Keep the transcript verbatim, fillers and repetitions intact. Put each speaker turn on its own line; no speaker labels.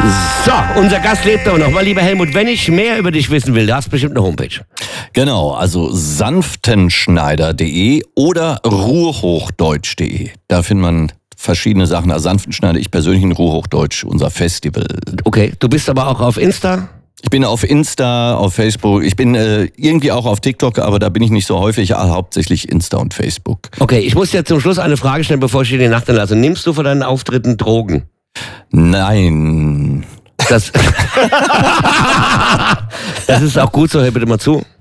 So, unser Gast lebt aber noch. Mal lieber Helmut, wenn ich mehr über dich wissen will, du hast bestimmt eine Homepage.
Genau, also sanftenschneider punkt de oder ruhrhochdeutsch punkt de. Da findet man verschiedene Sachen. Also Sanftenschneider, ich persönlich in Ruhrhochdeutsch, unser Festival.
Okay, du bist aber auch auf Insta?
Ich bin auf Insta, auf Facebook, ich bin äh, irgendwie auch auf TikTok, aber da bin ich nicht so häufig, hauptsächlich Insta und Facebook.
Okay, ich muss dir zum Schluss eine Frage stellen, bevor ich dir die Nacht entlasse. Nimmst du vor deinen Auftritten Drogen?
Nein.
Das, das ist auch gut so, hör bitte mal zu.